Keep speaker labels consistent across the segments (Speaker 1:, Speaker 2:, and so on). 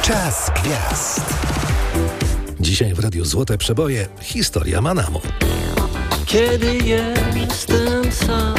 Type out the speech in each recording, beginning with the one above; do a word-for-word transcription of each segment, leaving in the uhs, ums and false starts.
Speaker 1: Czas gwiazd.
Speaker 2: Dzisiaj w Radiu Złote Przeboje historia Manamu.
Speaker 3: Kiedy jestem sam.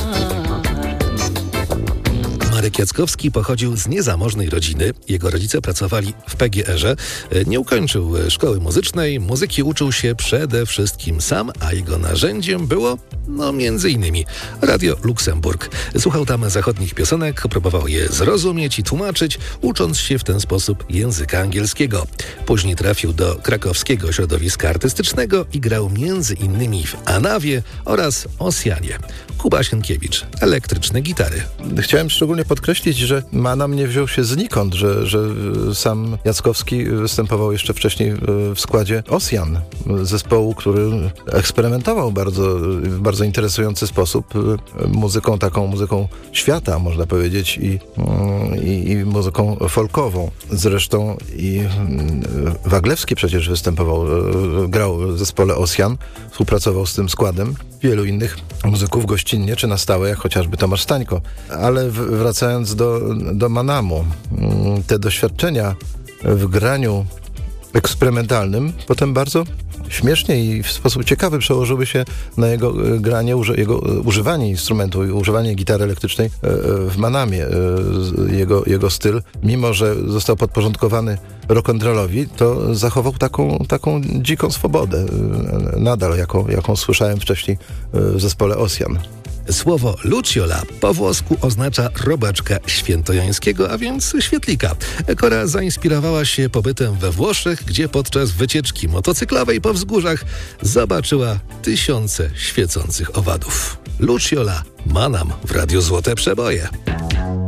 Speaker 2: Marek Jackowski pochodził z niezamożnej rodziny. Jego rodzice pracowali w P G R-ze. Nie ukończył szkoły muzycznej. Muzyki uczył się przede wszystkim sam, a jego narzędziem było, no między innymi, Radio Luksemburg. Słuchał tam zachodnich piosenek, próbował je zrozumieć i tłumaczyć, ucząc się w ten sposób języka angielskiego. Później trafił do krakowskiego środowiska artystycznego i grał między innymi w Anawie oraz Osjanie. Kuba Sienkiewicz, elektryczne gitary.
Speaker 4: Chciałem szczególnie podkreślić, że Manam nie wziął się znikąd, że, że sam Jackowski występował jeszcze wcześniej w składzie Osjan, zespołu, który eksperymentował bardzo, w bardzo interesujący sposób muzyką, taką muzyką świata, można powiedzieć, i, i, i muzyką folkową. Zresztą i Waglewski przecież występował, grał w zespole Osjan, współpracował z tym składem. Wielu innych muzyków gościnnie czy na stałe, jak chociażby Tomasz Stańko. Ale w, wracając do, do Manamu, te doświadczenia w graniu eksperymentalnym potem bardzo śmiesznie i w sposób ciekawy przełożyły się na jego granie, jego używanie instrumentu i używanie gitary elektrycznej w Manamie. Jego, jego styl, mimo że został podporządkowany rock'n'rollowi, to zachował taką, taką dziką swobodę nadal, jaką, jaką słyszałem wcześniej w zespole Osjan.
Speaker 2: Słowo Luciola po włosku oznacza robaczka świętojańskiego, a więc świetlika. Kora zainspirowała się pobytem we Włoszech, gdzie podczas wycieczki motocyklowej po wzgórzach zobaczyła tysiące świecących owadów. Luciola, Manam w Radiu Złote Przeboje.